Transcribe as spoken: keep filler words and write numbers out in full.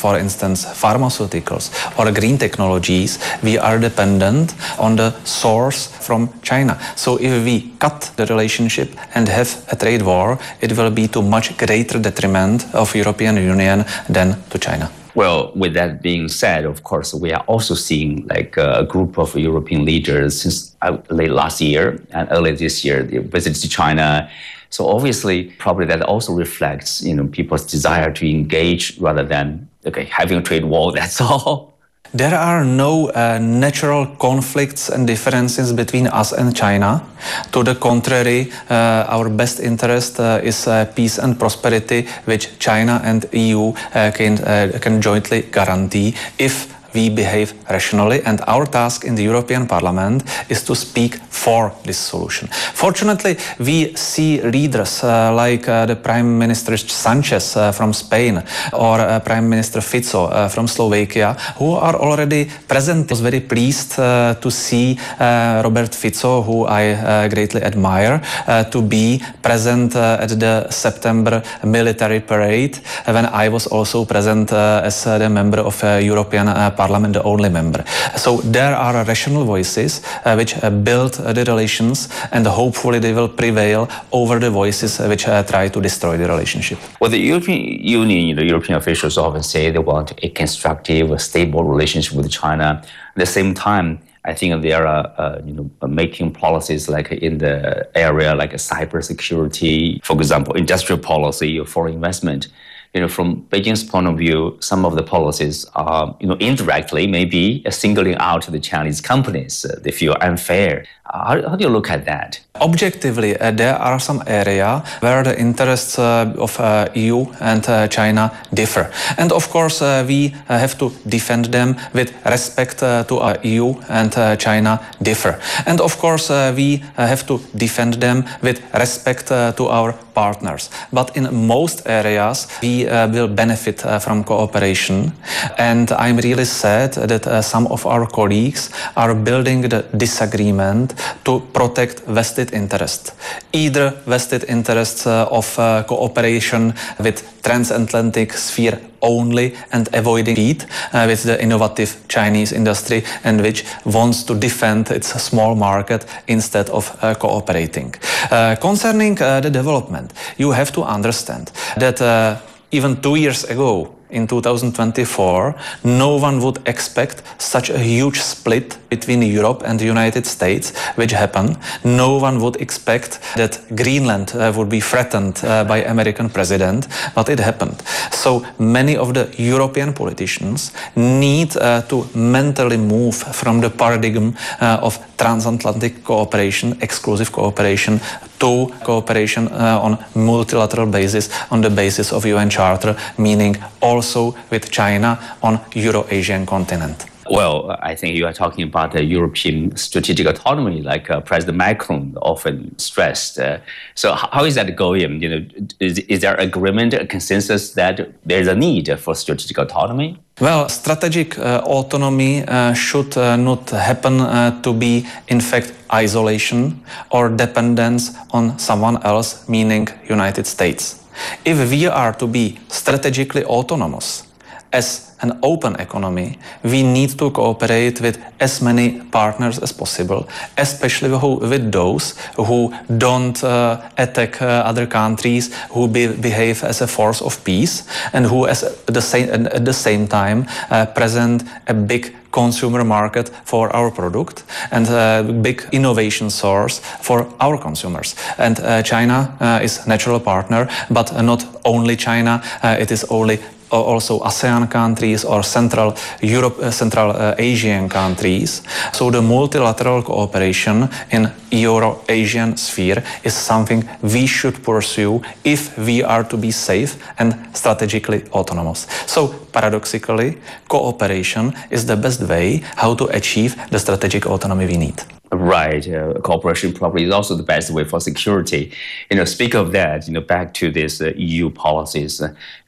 for instance, pharmaceuticals or green technologies, we are dependent on the source from China. So if we cut the relationship and have a trade war, it will be to much greater detriment of European Union than to China. Well, with that being said, of course, we are also seeing like a group of European leaders since uh, late last year and early this year, they visited to China. So obviously, probably that also reflects, you know, people's desire to engage rather than, okay, having a trade war, that's all. There are no uh, natural conflicts and differences between us and China. To the contrary, uh, our best interest uh, is uh, peace and prosperity, which China and E U uh, can, uh, can jointly guarantee if we behave rationally, and our task in the European Parliament is to speak for this solution. Fortunately, we see leaders uh, like uh, the Prime Minister Sanchez uh, from Spain or uh, Prime Minister Fico uh, from Slovakia who are already present. I was very pleased uh, to see uh, Robert Fico, who I uh, greatly admire, uh, to be present uh, at the September military parade when I was also present uh, as uh, the member of uh, European uh, Parliament, the only member. So there are rational voices uh, which uh, build uh, the relations, and hopefully they will prevail over the voices uh, which uh, try to destroy the relationship. Well, the European Union, the European officials often say they want a constructive, a stable relationship with China. At the same time, I think they are, uh, you know, making policies like in the area like cybersecurity, for example, industrial policy or foreign investment. You know, from Beijing's point of view, some of the policies are, you know, indirectly maybe singling out the Chinese companies. Uh, they feel unfair. Uh, how, how do you look at that? Objectively, uh, there are some areas where the interests uh, of uh, E U and uh, China differ. And of course, uh, we uh, have to defend them with respect uh, to uh, E U and uh, China differ. And of course, uh, we uh, have to defend them with respect uh, to our partners. But in most areas, we uh, will benefit uh, from cooperation. And I'm really sad that uh, some of our colleagues are building the disagreement to protect vested interest. Either vested interests uh, of uh, cooperation with transatlantic sphere only and avoiding compete uh, with the innovative Chinese industry, and which wants to defend its small market instead of uh, cooperating. Uh, concerning uh, the development, you have to understand that uh, even two years ago, in two thousand twenty-four, no one would expect such a huge split between Europe and the United States, which happened. No one would expect that Greenland uh, would be threatened uh, by American president, but it happened. So many of the European politicians need uh, to mentally move from the paradigm uh, of transatlantic cooperation, exclusive cooperation, to cooperation uh, on multilateral basis, on the basis of U N Charter, meaning also with China on Euro-Asian continent. Well, I think you are talking about the European strategic autonomy, like uh, President Macron often stressed. Uh, so how is that going? You know, is, is there agreement, a consensus that there's a need for strategic autonomy? Well, strategic uh, autonomy uh, should uh, not happen uh, to be, in fact, isolation or dependence on someone else, meaning United States. If we are to be strategically autonomous as an open economy, we need to cooperate with as many partners as possible, especially who, with those who don't uh, attack uh, other countries, who be, behave as a force of peace, and who as the same, at the same time uh, present a big consumer market for our product and a big innovation source for our consumers. And uh, China uh, is a natural partner, but uh, not only China, uh, it is only also ASEAN countries or Central Europe, uh, Central uh, Asian countries. So the multilateral cooperation in Euro-Asian sphere is something we should pursue if we are to be safe and strategically autonomous. So paradoxically, cooperation is the best way how to achieve the strategic autonomy we need. Right, uh, cooperation probably is also the best way for security. You know, speak of that, you know, back to this uh, E U policies. Uh,